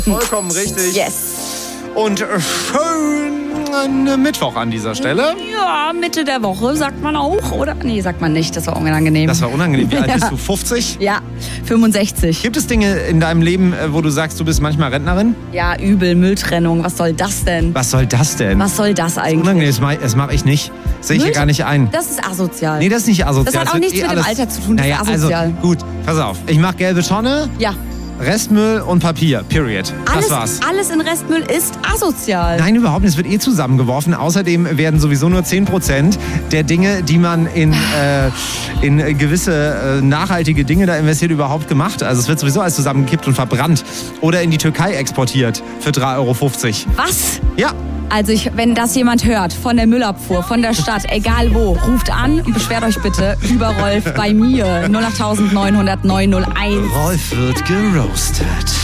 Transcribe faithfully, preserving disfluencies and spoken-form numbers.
Vollkommen richtig. Yes. Und schönen Mittwoch an dieser Stelle. Ja, Mitte der Woche sagt man auch, oder? Nee, sagt man nicht, das war unangenehm. Das war unangenehm. Wie alt bist du? fünfzig? Ja, fünfundsechzig. Gibt es Dinge in deinem Leben, wo du sagst, du bist manchmal Rentnerin? Ja, übel, Mülltrennung, was soll das denn? Was soll das denn? Was soll das eigentlich? Unangenehm, das mache das mach ich nicht. Sehe ich hier gar nicht ein. Das ist asozial. Nee, das ist nicht asozial. Das hat auch wird nichts eh mit dem alles- Alter zu tun, das naja, ist asozial. Also, gut, pass auf. Ich mache gelbe Tonne, Ja. Restmüll und Papier. Period. Alles, das war's. alles in Restmüll ist asozial. Nein, überhaupt nicht. Es wird eh zusammengeworfen. Außerdem werden sowieso nur zehn Prozent der Dinge, die man in, äh, in gewisse äh, nachhaltige Dinge da investiert, überhaupt gemacht. Also es wird sowieso alles zusammengekippt und verbrannt. Oder in die Türkei exportiert für drei Euro fünfzig. Was? Ja. Also ich, wenn das jemand hört, von der Müllabfuhr, von der Stadt, egal wo, ruft an und beschwert euch bitte über Rolf bei mir. null acht neun null null neun null eins. Rolf wird geroastet.